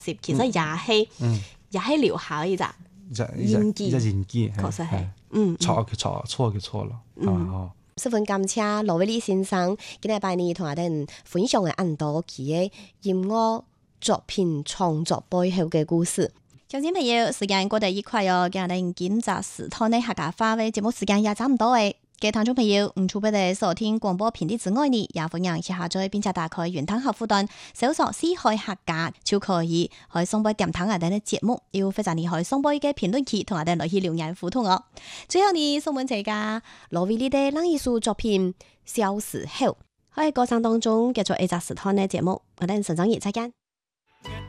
其實也係留下一隻印記，確實係， 錯咯， 十分感謝羅威利先生今日拜你同我哋分享嘅很多佢嘅音樂作品創作背後嘅故事。 聽眾朋友，時間過得愉快哦，今日檢查時段嘅客家話嘅節目時間也差唔多誒。嘅聽眾朋友，唔錯俾你收聽廣播頻率之外呢，也歡迎下載並且打開原湯客戶端，搜索四海客家就可以去送播點湯我哋嘅節目，要非常厲害送播嘅評論區同我哋來去留言互動哦。最後呢，送本這個羅威利的另一首作品《小時候》，喺歌聲當中繼續一集時段嘅節目，我哋陳章義再見。